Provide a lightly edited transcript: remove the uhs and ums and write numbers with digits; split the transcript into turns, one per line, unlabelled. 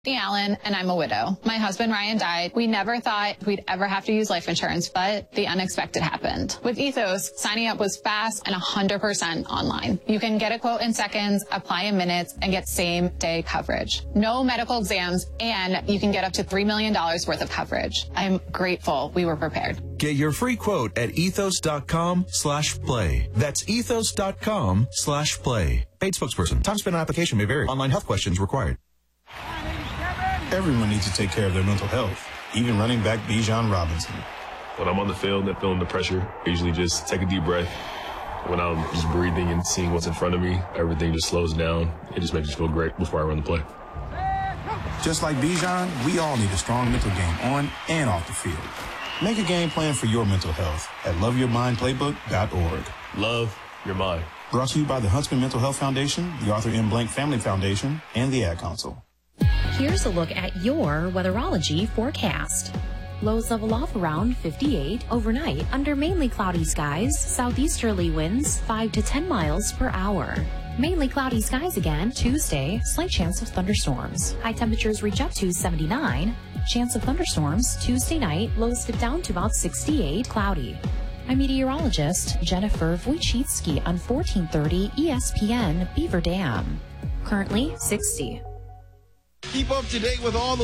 Allen, and I'm a widow. My husband Ryan died. We never thought we'd ever have to use life insurance, but the unexpected happened. With Ethos, signing up was fast and 100% online. You can get a quote in seconds, apply in minutes, and get same-day coverage. No medical exams, and you can get up to $3 million worth of coverage. I'm grateful we were prepared.
Get your free quote at ethos.com/play. That's ethos.com/play. Paid spokesperson. Time spent on application may vary. Online health questions required.
Everyone needs to take care of their mental health, even running back Bijan Robinson.
When I'm on the field and feeling the pressure, I usually just take a deep breath. When I'm just breathing and seeing what's in front of me, everything just slows down. It just makes me feel great before I run the play.
Just like Bijan, we all need a strong mental game on and off the field. Make a game plan for your mental health at loveyourmindplaybook.org.
Love your mind.
Brought to you by the Huntsman Mental Health Foundation, the Arthur M. Blank Family Foundation, and the Ad Council.
Here's a look at your weatherology forecast. Lows level off around 58 overnight under mainly cloudy skies, southeasterly winds 5 to 10 miles per hour. Mainly cloudy skies again Tuesday, slight chance of thunderstorms. High temperatures reach up to 79. Chance of thunderstorms Tuesday night, lows dip down to about 68, cloudy. I'm meteorologist Jennifer Wojcicki on 1430 ESPN Beaver Dam. Currently 60.
Keep up to date with all the